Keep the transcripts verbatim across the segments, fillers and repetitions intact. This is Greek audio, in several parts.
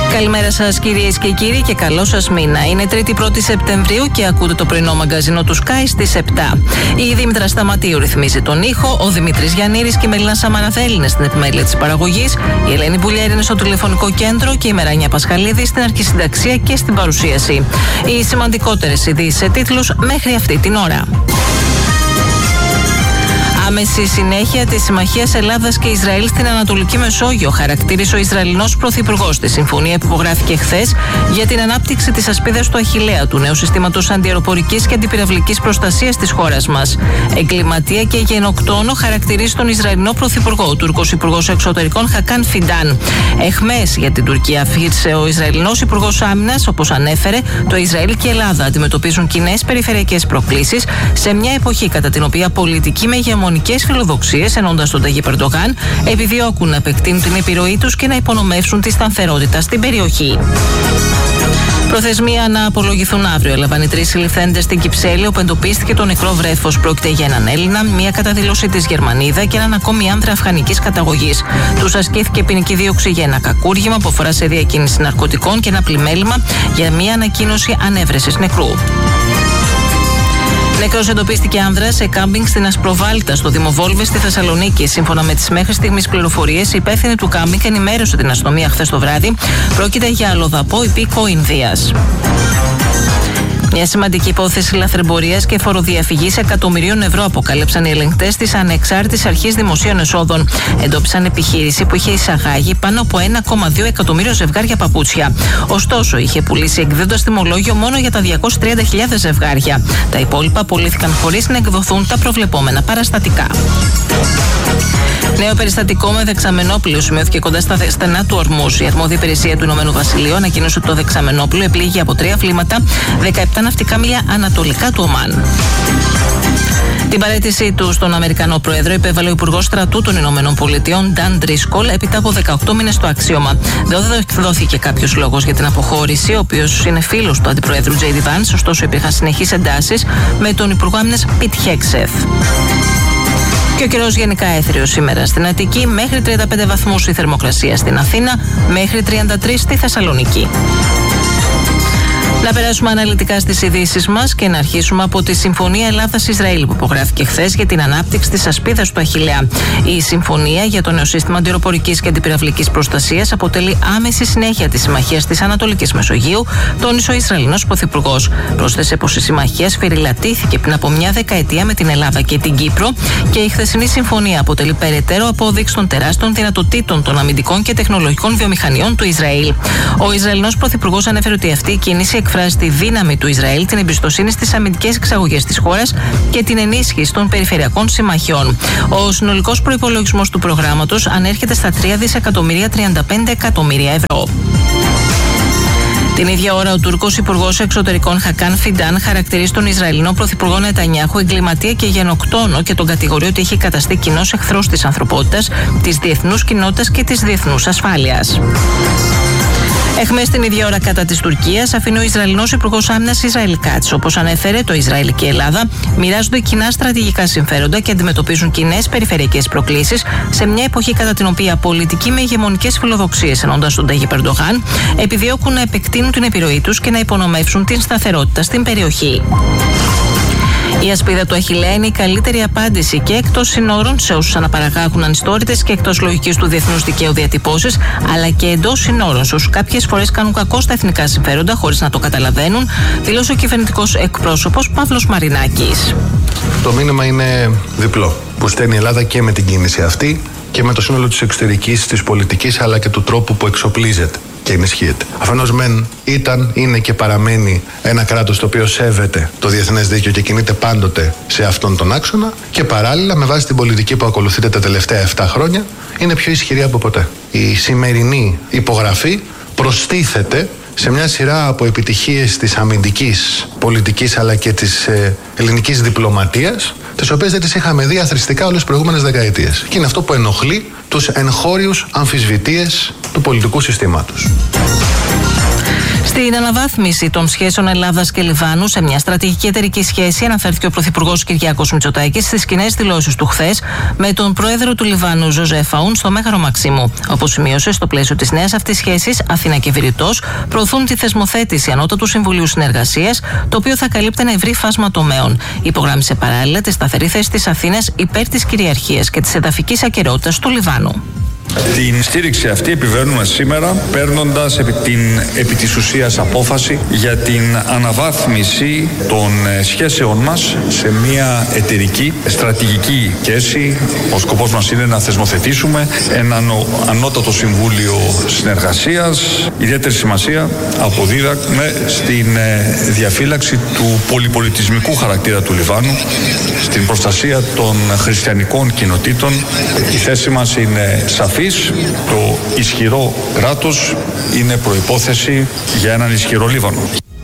Καλημέρα σας κυρίες και κύριοι και καλό σας μήνα. Είναι τρίτη πρώτη Σεπτεμβρίου και ακούτε το πρωινό μαγκαζίνο του Sky στις επτά. Η Δήμητρα Σταματίου ρυθμίζει τον ήχο, ο Δημήτρης Γιαννήρης και η Μελίνα Σαμαραδέλη είναι στην επιμέλεια της παραγωγής, η Ελένη Μπουλιέρη είναι στο τηλεφωνικό κέντρο και η Μεράνια Πασχαλίδη στην αρχισυνταξία και στην παρουσίαση. Οι σημαντικότερες ειδήσεις σε τίτλους μέχρι αυτή την ώρα. Άμεση συνέχεια της Συμμαχίας Ελλάδας και Ισραήλ στην Ανατολική Μεσόγειο, χαρακτήρισε ο Ισραηλινός Πρωθυπουργός τη συμφωνία που υπογράφηκε χθες για την ανάπτυξη της ασπίδας του Αχιλλέα, του νέου συστήματος αντιαεροπορικής και αντιπυραυλικής προστασίας της χώρας μας. Εγκληματία και γενοκτόνο χαρακτηρίζει τον Ισραηλινό Πρωθυπουργό, ο Τούρκος Υπουργός Εξωτερικών Χακάν Φιντάν. Εχμές για την Τουρκία αφήρησε ο Ισραηλινός Υπουργός Άμυνας, όπως ανέφερε, το Ισραήλ και η Ελλάδα αντιμετωπίζουν κοινές περιφερειακές προκλήσεις σε μια εποχή κατά την οποία πολιτική με ηγεμονική και φιλοδοξίες, ενώντας τον Ταγίπ Ερντογάν, επιδιώκουν να επεκτείνουν την επιρροή τους και να υπονομεύσουν τη σταθερότητα στην περιοχή. Προθεσμία να απολογηθούν αύριο έλαβαν οι τρεις συλληφθέντες στην Κυψέλη, όπου εντοπίστηκε το νεκρό βρέφος. Πρόκειται για έναν Έλληνα, μία καταδήλωση της Γερμανίδα και έναν ακόμη άνδρα αφγανικής καταγωγής. Τους ασκήθηκε ποινική δίωξη για ένα κακούργημα που αφορά σε διακίνηση ναρκωτικών και ένα πλημέλημα για μία ανακοίνωση ανέβρεσης νεκρού. Νεκρός εντοπίστηκε άνδρας σε κάμπινγκ στην Ασπροβάλτα, στο Δήμο Βόλβης, στη Θεσσαλονίκη. Σύμφωνα με τις μέχρι στιγμής πληροφορίες, η υπεύθυνη του κάμπινγκ ενημέρωσε την αστυνομία χθες το βράδυ. Πρόκειται για αλλοδαπό υπήκο Ινδίας. Μια σημαντική υπόθεση λαθρεμπορίας και φοροδιαφυγής εκατομμυρίων ευρώ αποκάλυψαν οι ελεγκτές της Ανεξάρτητης Αρχής Δημοσίων Εσόδων. Εντόπισαν επιχείρηση που είχε εισαγάγει πάνω από ένα κόμμα δύο εκατομμύριο ζευγάρια παπούτσια. Ωστόσο, είχε πουλήσει εκδίδοντας τιμολόγιο μόνο για τα διακόσιες τριάντα χιλιάδες ζευγάρια. Τα υπόλοιπα πουλήθηκαν χωρίς να εκδοθούν τα προβλεπόμενα παραστατικά. Νέο περιστατικό με δεξαμενόπλοιο σημειώθηκε κοντά στα στενά του Ορμούζ. Η αρμόδια υπηρεσία του Ηνωμένου Βασιλείου ανακοίνωσε ότι το δεξαμενόπλοιο επλήγει από τρία βλήματα δεκαεπτά ναυτικά μίλια ανατολικά του Ομάν. Την παραίτησή του στον Αμερικανό Πρόεδρο υπέβαλε ο Υπουργός Στρατού των Ηνωμένων Πολιτειών, Νταν Ντρίσκολ, έπειτα από δεκαοκτώ μήνες στο αξίωμα. Δεν δόθηκε κάποιος λόγος για την αποχώρηση, ο οποίος είναι φίλος του Αντιπροέδρου Τζέι Ντι Βάνς, ωστόσο υπήρχαν συνεχείς εντάσεις με τον Υπουργό Άμυνας Πιτ Χέγκσεθ. Και ο καιρός γενικά έθριος σήμερα στην Αττική, μέχρι τριάντα πέντε βαθμούς η θερμοκρασία στην Αθήνα, μέχρι τριάντα τρεις στη Θεσσαλονίκη. Να περάσουμε αναλυτικά στις ειδήσεις μας και να αρχίσουμε από τη Συμφωνία Ελλάδας-Ισραήλ που υπογράφηκε χθες για την ανάπτυξη της ασπίδας του Αχιλλέα. Η συμφωνία για το νέο σύστημα αντιαεροπορικής και αντιπυραυλικής προστασίας αποτελεί άμεση συνέχεια της Συμμαχίας της Ανατολικής Μεσογείου, τόνισε ο Ισραηλινός Πρωθυπουργός. Πρόσθεσε πως η συμμαχία σφυριλατήθηκε πριν από μια δεκαετία με την Ελλάδα και την Κύπρο και η χθεσινή συμφωνία αποτελεί περαιτέρω απόδειξη των τεράστιων δυνατοτήτων των αμυντικών και τεχνολογικών βιομηχανιών του Ισραήλ. Ο Ισραηλινός Πρωθυπουργός ανέφερε ότι αυτή η κίνηση εκφράζει τη δύναμη του Ισραήλ, την εμπιστοσύνη στις αμυντικές εξαγωγές της χώρας και την ενίσχυση των περιφερειακών συμμαχιών. Ο συνολικός προϋπολογισμός του προγράμματος ανέρχεται στα τρία δισεκατομμύρια τριάντα πέντε εκατομμύρια ευρώ. Την ίδια ώρα, ο Τούρκος Υπουργός Εξωτερικών Χακάν Φιντάν χαρακτηρίζει τον Ισραηλινό Πρωθυπουργό Νετανιάχου εγκληματία και γενοκτόνο και τον κατηγορεί ότι έχει καταστεί κοινός εχθρός της ανθρωπότητας, της διεθνούς κοινότητας και της διεθνούς ασφάλειας. Εχμές την ίδια ώρα κατά της Τουρκίας αφήνει ο Ισραηλινός Υπουργός Άμυνας Ισραήλ Κάτς. Όπως ανέφερε, το Ισραήλ και η Ελλάδα μοιράζονται κοινά στρατηγικά συμφέροντα και αντιμετωπίζουν κοινές περιφερειακές προκλήσεις σε μια εποχή κατά την οποία πολιτικοί με ηγεμονικές φιλοδοξίες, ενώντας τον Ταγίπ Ερντογάν, επιδιώκουν να επεκτείνουν την επιρροή τους και να υπονομεύσουν την σταθερότητα στην περιοχή. Η ασπίδα του Αχιλλέα είναι η καλύτερη απάντηση και εκτός συνόρων σε όσους αναπαραγάγουν ανιστόρητες και εκτός λογικής του διεθνούς δικαίου διατυπώσεις, αλλά και εντός συνόρων σε όσους κάποιες φορές κάνουν κακό στα εθνικά συμφέροντα χωρίς να το καταλαβαίνουν, δήλωσε ο κυβερνητικός εκπρόσωπος Παύλος Μαρινάκης. Το μήνυμα είναι διπλό, που στέλνει η Ελλάδα και με την κίνηση αυτή και με το σύνολο της εξωτερικής, της πολιτικής, αλλά και του τρόπου που εξοπλίζεται και ενισχύεται. Αφενός μεν ήταν, είναι και παραμένει ένα κράτος το οποίο σέβεται το διεθνές δίκαιο και κινείται πάντοτε σε αυτόν τον άξονα, και παράλληλα με βάση την πολιτική που ακολουθείται τα τελευταία επτά χρόνια είναι πιο ισχυρή από ποτέ. Η σημερινή υπογραφή προστίθεται σε μια σειρά από επιτυχίες της αμυντικής πολιτικής αλλά και της ε, ελληνικής διπλωματίας, τις οποίες δεν τις είχαμε δει αθροιστικά όλες τις προηγούμενες δεκαετίες. Και είναι αυτό που ενοχλεί τους εγχώριους αμφισβητείες του πολιτικού συστήματος. Στην αναβάθμιση των σχέσεων Ελλάδας και Λιβάνου σε μια στρατηγική εταιρική σχέση αναφέρθηκε ο Πρωθυπουργός Κυριάκος Μητσοτάκης στις κοινές δηλώσεις του χθες με τον πρόεδρο του Λιβάνου Ζωζεφ Αούν στο Μέγαρο Μαξίμου. Όπως σημείωσε, στο πλαίσιο της νέας αυτής σχέσης, Αθήνα και Βηρητός προωθούν τη θεσμοθέτηση Ανώτατου Συμβουλίου Συνεργασίας, το οποίο θα καλύπτει ένα ευρύ φάσμα τομέων. Υπογράμμισε παράλληλα τη σταθερή θέση της Αθήνας υπέρ της κυριαρχίας και της εδαφικής ακεραιότητας του Λιβάνου. Την στήριξη αυτή επιβαίνουμε σήμερα παίρνοντας επί, την, επί της ουσίας απόφαση για την αναβάθμιση των σχέσεων μας σε μια εταιρική στρατηγική σχέση. Ο σκοπός μας είναι να θεσμοθετήσουμε έναν Ανώτατο Συμβούλιο Συνεργασίας. Ιδιαίτερη σημασία αποδίδαμε στην διαφύλαξη του πολυπολιτισμικού χαρακτήρα του Λιβάνου, στην προστασία των χριστιανικών κοινοτήτων. Η θέση μας είναι σαφή. Το ισχυρό κράτος είναι προϋπόθεση για έναν ισχυρό Λίβανο.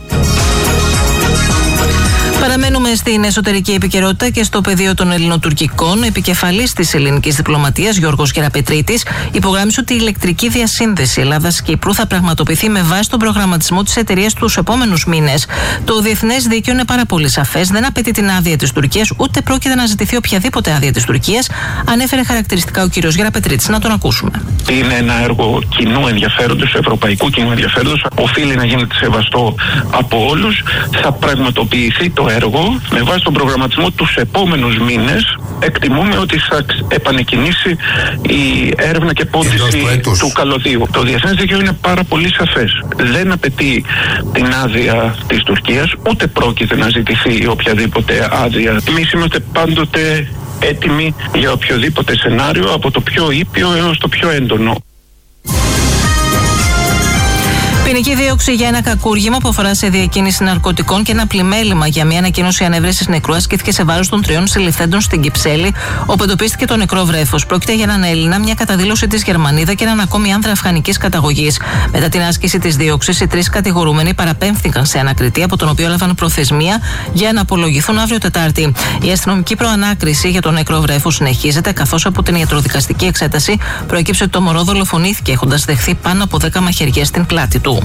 Παραμένουμε στην εσωτερική επικαιρότητα και στο πεδίο των ελληνοτουρκικών. Ο επικεφαλής της ελληνικής διπλωματίας, Γιώργος Γεραπετρίτης, υπογράμμισε ότι η ηλεκτρική διασύνδεση Ελλάδας-Κύπρου θα πραγματοποιηθεί με βάση τον προγραμματισμό της εταιρείας τους επόμενους μήνες. Το διεθνές δίκαιο είναι πάρα πολύ σαφές, δεν απαιτεί την άδεια της Τουρκίας, ούτε πρόκειται να ζητηθεί οποιαδήποτε άδεια της Τουρκίας, ανέφερε χαρακτηριστικά ο κύριος Γεραπετρίτης. Να τον ακούσουμε. Είναι ένα έργο κοινού ενδιαφέροντος, ευρωπαϊκού κοινού ενδιαφέροντος. Οφείλει να γίνεται σεβαστό από όλους. Θα πραγματοποιηθεί το έργο με βάση τον προγραμματισμό τους επόμενους μήνες. Εκτιμούμε ότι θα επανεκκινήσει η έρευνα και πόντιση του, του καλωδίου. Το διεθνές δίκαιο είναι πάρα πολύ σαφές. Δεν απαιτεί την άδεια της Τουρκίας, ούτε πρόκειται να ζητηθεί οποιαδήποτε άδεια. Εμείς είμαστε πάντοτε έτοιμοι για οποιοδήποτε σενάριο, από το πιο ήπιο έως το πιο έντονο. Ποινική δίωξη για ένα κακούργημα που αφορά σε διακίνηση ναρκωτικών και ένα πλημέλημα για μια ανακοίνωση ανέβρεσης νεκρού ασκήθηκε σε βάρος των τριών συλληφθέντων στην Κυψέλη, όπου εντοπίστηκε το νεκρό βρέφος. Πρόκειται για έναν Έλληνα, μια καταδήλωση της Γερμανίδα και έναν ακόμη άνδρα αφγανικής καταγωγής. Μετά την άσκηση της δίωξης, οι τρεις κατηγορούμενοι παραπέμφθηκαν σε ανακριτή, από τον οποίο έλαβαν προθεσμία για να απολογηθούν αύριο Τετάρτη. Η αστυνομική προανάκριση για το νεκρό βρέφος συνεχίζεται, καθώς από την ιατροδικαστική εξέταση προέκυψε ότι το μωρό δολοφονήθηκε έχοντας δεχθεί πάνω από δέκα μαχαιριές στην πλάτη του.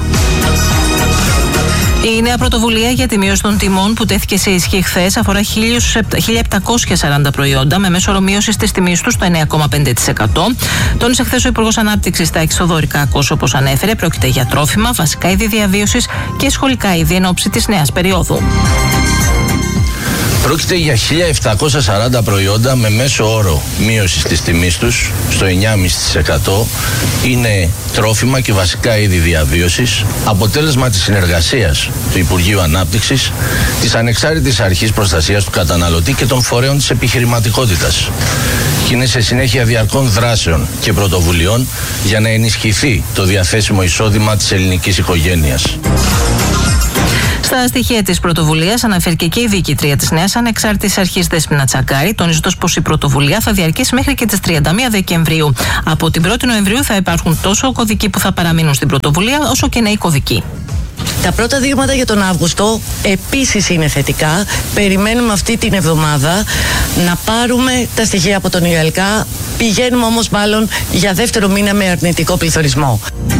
Η νέα πρωτοβουλία για τη μείωση των τιμών που τέθηκε σε ισχύ χθες αφορά χίλια επτακόσια σαράντα προϊόντα με μέσο όρο μείωσης της τιμής του στο εννέα κόμμα πέντε τοις εκατό. Τόνισε χθες ο Υπουργός Ανάπτυξης Τάκης Θοδωρικάκος, όπως ανέφερε, πρόκειται για τρόφιμα, βασικά είδη διαβίωσης και σχολικά είδη εν ώψη της νέας περίοδου. Πρόκειται για χίλια επτακόσια σαράντα προϊόντα με μέσο όρο μείωσης της τιμής τους στο εννέα κόμμα πέντε τοις εκατό. Είναι τρόφιμα και βασικά είδη διαβίωσης, αποτέλεσμα της συνεργασίας του Υπουργείου Ανάπτυξης, της Ανεξάρτητης Αρχής Προστασίας του Καταναλωτή και των φορέων της επιχειρηματικότητας. Και είναι σε συνέχεια διαρκών δράσεων και πρωτοβουλειών για να ενισχυθεί το διαθέσιμο εισόδημα της ελληνικής οικογένειας. Στα στοιχεία της πρωτοβουλίας αναφέρθηκε και η διοικήτρια της νέας Ανεξάρτητης Αρχής Δέσποινα Τσακάρη, τονίζοντας πως η πρωτοβουλία θα διαρκέσει μέχρι και τις τριάντα μία Δεκεμβρίου. Από την πρώτη Νοεμβρίου θα υπάρχουν τόσο κωδικοί που θα παραμείνουν στην πρωτοβουλία, όσο και νέοι κωδικοί. Τα πρώτα δείγματα για τον Αύγουστο επίσης είναι θετικά. Περιμένουμε αυτή την εβδομάδα να πάρουμε τα στοιχεία από τον ΙΑΛΚΑ. Πηγαίνουμε όμως μάλλον για δεύτερο μήνα με αρνητικό πληθωρισμό.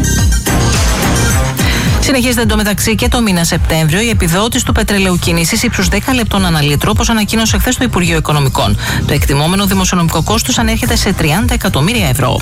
Συνεχίζεται εντωμεταξύ και το μήνα Σεπτέμβριο η επιδότηση του πετρελαίου κίνησης ύψους δέκα λεπτών ανά λίτρο, όπως ανακοίνωσε χθες το Υπουργείο Οικονομικών. Το εκτιμόμενο δημοσιονομικό κόστος ανέρχεται σε τριάντα εκατομμύρια ευρώ.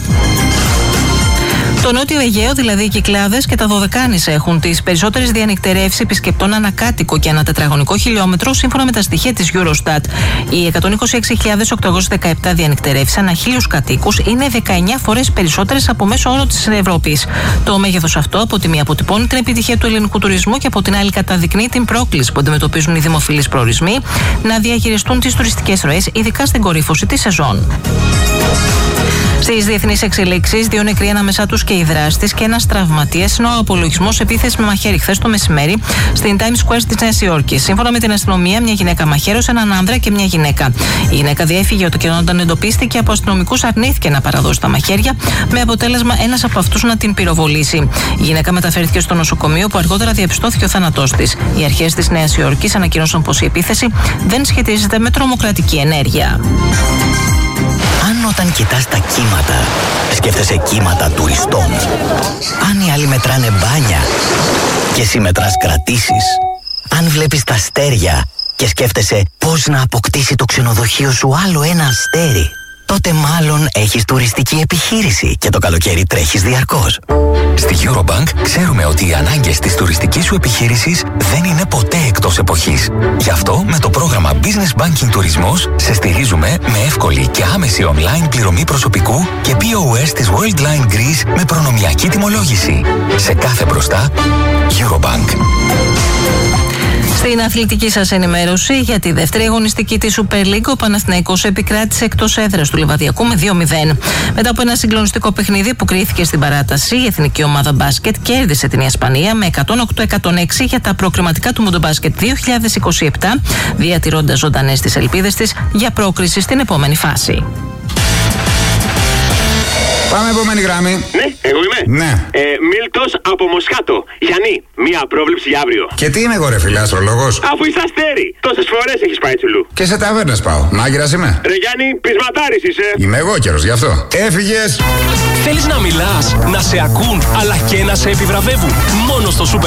Το Νότιο Αιγαίο, δηλαδή οι Κυκλάδες και τα Δωδεκάνησα, έχουν τις περισσότερες διανυκτερεύσεις επισκεπτών ανά κάτοικο και ανά τετραγωνικό χιλιόμετρο, σύμφωνα με τα στοιχεία της Eurostat. Οι εκατόν είκοσι έξι χιλιάδες οκτακόσιες δεκαεπτά διανυκτερεύσεις ανά χίλιους κατοίκους είναι δεκαεννιά φορές περισσότερες από μέσο όρο της Ευρώπης. Το μέγεθος αυτό από τη μία αποτυπώνει την επιτυχία του ελληνικού τουρισμού και από την άλλη καταδεικνύει την πρόκληση που αντιμετωπίζουν οι δημοφιλείς προορισμοί να διαχειριστούν τις τουριστικές ροές, ειδικά στην κορύφωση της σεζόν. Στις διεθνείς εξελίξεις, δύο νεκροί ανάμεσά τους και οι δράστες και ένας τραυματίας είναι ο απολογισμός επίθεση με μαχαίρι χθες το μεσημέρι στην Times Square της Νέας Υόρκης. Σύμφωνα με την αστυνομία, μια γυναίκα μαχαίρωσε έναν άνδρα και μια γυναίκα. Η γυναίκα διέφυγε όταν εντοπίστηκε από αστυνομικούς, αρνήθηκε να παραδώσει τα μαχαίρια, με αποτέλεσμα ένας από αυτούς να την πυροβολήσει. Η γυναίκα μεταφέρθηκε στο νοσοκομείο, που αργότερα διαπιστώθηκε ο θάνατός της. Οι αρχές της Νέας Υόρκης ανακοίνωσαν πως η επίθεση δεν σχετίζεται με τρομοκρατική ενέργεια. Αν όταν κοιτάς τα κύματα, σκέφτεσαι κύματα τουριστών. Αν οι άλλοι μετράνε μπάνια Και εσύ μετράς κρατήσεις. Αν βλέπεις τα αστέρια και σκέφτεσαι πώς να αποκτήσει το ξενοδοχείο σου άλλο ένα αστέρι, τότε μάλλον έχεις τουριστική επιχείρηση και το καλοκαίρι τρέχεις διαρκώς. Στη Eurobank ξέρουμε ότι οι ανάγκες της τουριστικής σου επιχείρησης δεν είναι ποτέ εκτός εποχής. Γι' αυτό με το πρόγραμμα Business Banking Τουρισμός σε στηρίζουμε με εύκολη και άμεση online πληρωμή προσωπικού και πι ο ες της Worldline Greece με προνομιακή τιμολόγηση. Σε κάθε μπροστά, Eurobank. Στην αθλητική σας ενημέρωση για τη δεύτερη αγωνιστική της Super League, ο Παναθηναϊκός επικράτησε εκτός έδρας του Λιβαδιακού με δύο μηδέν. Μετά από ένα συγκλονιστικό παιχνίδι που κρίθηκε στην παράταση, η εθνική ομάδα μπάσκετ κέρδισε την Ισπανία με εκατόν οκτώ εκατόν έξι για τα προκριματικά του Μοντομπάσκετ δύο χιλιάδες είκοσι επτά, διατηρώντας ζωντανές τις ελπίδες της για πρόκριση στην επόμενη φάση. Πάμε επόμενη γράμμη. Ναι, εγώ είμαι. Ναι. Ε, Μίλτος από Μοσχάτο. Γιάννη, μία πρόβλεψη για αύριο. Και τι είμαι εγώ, ρε φίλε, αστρολόγος? Αφού είσαι αστέρι. Τόσες φορές έχεις πάει τσουλού. Και σε ταβέρνες πάω. Μάγειρας είμαι. Ρε Γιάννη, πεισματάρης είσαι. Είμαι εγώ καιρος, γι' αυτό. Έφυγες. Θέλεις να μιλάς, να σε ακούν, αλλά και να σε επιβραβεύουν. Μόνο στο Super